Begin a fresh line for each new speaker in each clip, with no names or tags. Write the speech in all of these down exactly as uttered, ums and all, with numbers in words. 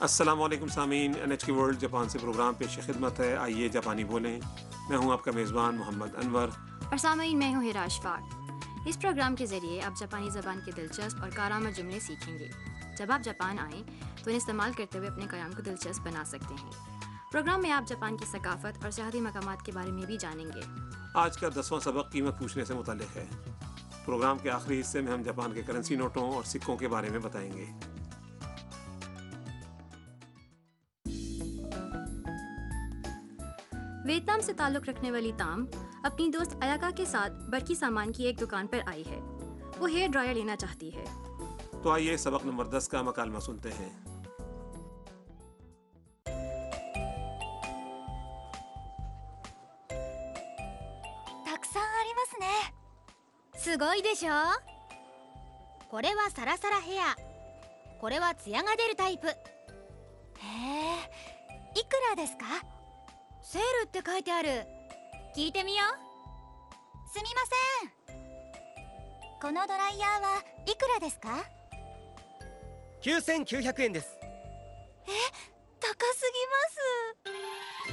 अस्सलाम वालेकुम सामीन, एन एच के वर्ल्ड जापान से प्रोग्राम पेश खिदमत है। आइए जापानी बोलें। मैं हूं आपका मेज़बान मोहम्मद अनवर।
और सामीन, मैं हूं हिरा अशफाक। इस प्रोग्राम के ज़रिए आप जापानी ज़बान के दिलचस्प और कारामद जुमले सीखेंगे। जब आप जापान आएँ तो इन्हें इस्तेमाल करते हुए अपने कयाम को दिलचस्प बना सकते हैं। प्रोग्राम में आप जापान की सकाफत और सियाहती मकामात के बारे में भी जानेंगे।
आज का दसवां सबक कीमत पूछने से मुताल्लिक़ है। प्रोग्राम के आखिरी हिस्से में हम जापान के करेंसी नोटों और सिक्कों के बारे में बताएंगे।
वियतनाम से ताल्लुक़ रखने वाली ताम अपनी दोस्त अयाका के साथ बरकी सामान की एक दुकान पर आई है। वो हेयर ड्रायर लेना चाहती है।
तो आइए सबक नंबर दस का मकालमा सुनते हैं।
たくさんありますね。すごいでしょ。これはサラサラヘア、これはツヤが出るタイプ。へえ、いくらですか？セールって書いてある。聞いてみよう。すみません、このドライヤーはいくらですか？
きゅうせんきゅうひゃくえんです。
え、高すぎます。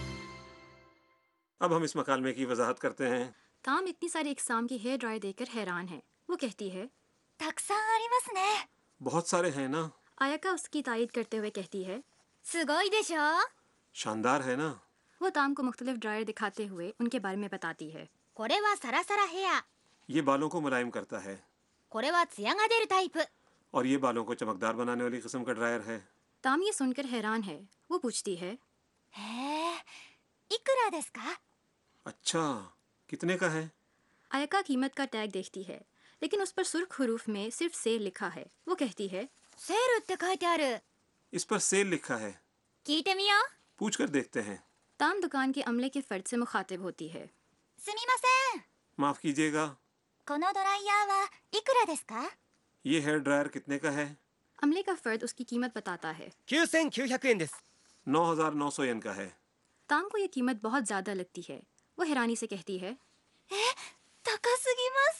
अब हम इस मकालमे की वजाहत करते हैं।
ताम इतनी सारी इकसाम की हेयर ड्रायर देखकर हैरान है। वो कहती है,
たくさんありますね。
बहुत सारे हैं ना।
अयाका उसकी तायद करते हुए कहती है।
すごいでしょ。
शानदार है ना।
वो ताम को मुख्तलिफ ड्रायर दिखाते हुए उनके बारे में बताती है।
これはサラサラヘア、
ये बालों को मुलायम करता है
これはツヤが出るタイプ。
और ये बालों को चमकदार बनाने वाली किस्म का ड्रायर है।
ताम ये सुनकर हैरान है। वो पूछती है,
へえ、いくらですか？
अच्छा, कितने का है?
अयाका कीमत का टैग देखती है, लेकिन उस पर सुर्ख हरूफ में सिर्फ सेल लिखा है। वो कहती है,
セールって書いてある。
इस पर सेल लिखा है।
聞いてみよう。
पूछ कर देखते हैं।
ताम दुकान के अमले के फर्द से मुखातिब होती है।
すみません、
माफ कीजिएगा,
このドライヤーはいくらですか？
ये हेयर ड्रायर कितने का है?
अमले का फर्द उसकी कीमत बताता है।
きゅうせんきゅうひゃくえんです。
नौ हजार नौ सौ येन का है।
ताम को यह कीमत बहुत ज्यादा लगती है। वो हैरानी से कहती है,
高すぎます。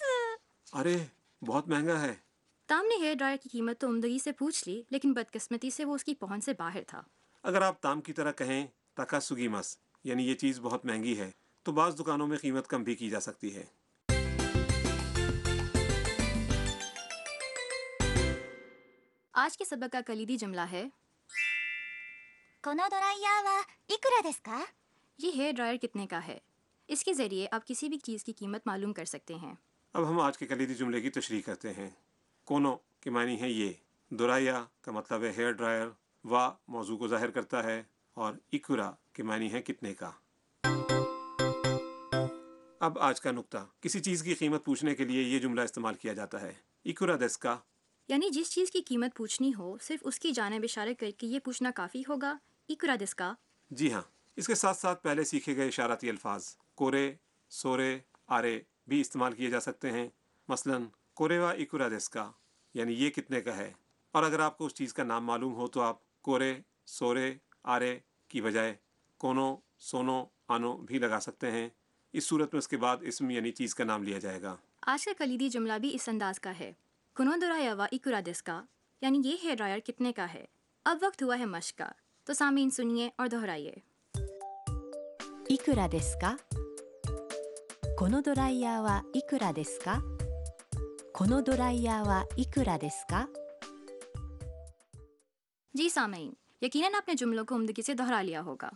अरे, बहुत महंगा है।
ताम ने हेयर ड्रायर की कीमत तो उम्दगी से पूछ ली, लेकिन बदकिस्मती से वो उसकी पहुंच से बाहर था।
अगर आप ताम की तरह कहें ताकासुगीमस, यानी ये चीज़ बहुत महंगी है, तो बाज़ दुकानों में कीमत कम भी की जा सकती है।
आज के सबक का कलीदी जुमला है,
このドライヤーはいくらですか？
ये हेयर ड्रायर कितने का है। इसके ज़रिए आप किसी भी चीज़ की कीमत मालूम कर सकते हैं।
अब हम आज के कलीदी जुमले की तशरीह करते हैं। कोनो के मानी है ये, दुराया का मतलब है हेयर ड्रायर, वा मौजू को जाहिर करता है, और इकुरा के मानी है कितने का। अब आज का नुक्ता, किसी चीज़ की कीमत पूछने के लिए ये जुमला इस्तेमाल किया जाता है, इकुरा देस का।
यानी जिस चीज़ की कीमत पूछनी हो, सिर्फ उसकी जानिब इशारा करके ये पूछना काफ़ी होगा, इकुरा देस्का।
जी हाँ, इसके साथ साथ पहले सीखे गए इशाराती अल्फाज कोरे, सोरे, आरे भी इस्तेमाल किए जा सकते हैं। मसलन कोरेवा इकुरा देस्का, यानी ये कितने का है। और अगर आपको उस चीज़ का नाम मालूम हो तो आप कोरे, सोरे, आरे की बजाय कोनो, सोनो, आनो भी लगा सकते हैं। इस सूरत में उसके बाद इसम यानी चीज़ का नाम लिया जाएगा।
आज का कलीदी जुमला भी इस अंदाज का है, कुनोदोराया वा इकुरा देस्का, यानी ये हेयर ड्रायर कितने का है। अब वक्त हुआ है मश्क का, तो सामीन सुनिए और दोहराइए।
いくらですか？このドライヤーはいくらですか？このドライヤーはいくらですか？
जी सामीन, यकीनन आपने जुमलों को उम्दगी से दोहरा लिया होगा।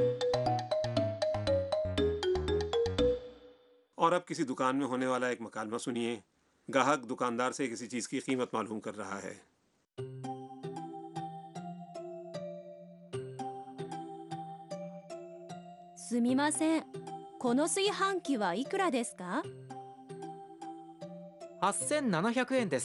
और अब किसी दुकान में होने वाला एक मकालमा सुनिए। ग्राहक दुकानदार से किसी चीज़ की कीमत मालूम कर रहा है।
すみません、この炊飯器はいくらですか？
はっせんななひゃくえんです。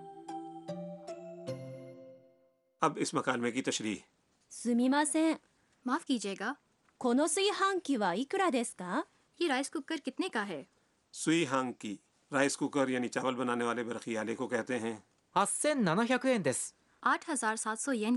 अब इस मकालमे की तशरीह।
すみません、
माफ़ कीजिएगा,
この炊飯器はいくらですか？
ये राइस कुकर कितने का है।
सुई हांग की, राइस कुकर यानी चावल बनाने वाले बरखी आले को कहते हैं।
はっせんななひゃくえんです。
आठ हजार सात सौ येन